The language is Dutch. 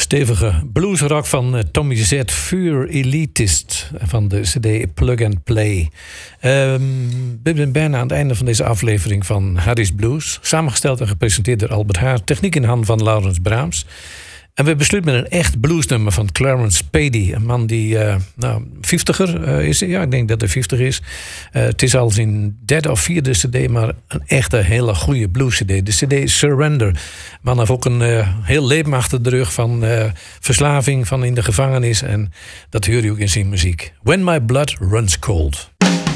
Stevige bluesrock van Tommy Z, Vuur Elitist van de CD Plug and Play. We zijn bijna aan het einde van deze aflevering van Harry's Blues. Samengesteld en gepresenteerd door Albert Haar. Techniek in handen van Laurens Braams. En we besluiten met een echt bluesnummer van Clarence Spady. Een man die 50er is. Ja, ik denk dat hij 50 is. Het is al zijn derde of vierde cd, maar een echte hele goede blues cd. De cd Surrender. Man heeft ook een heel leven achter de rug van verslaving, van in de gevangenis. En dat hoor je ook in zijn muziek. When My Blood Runs Cold.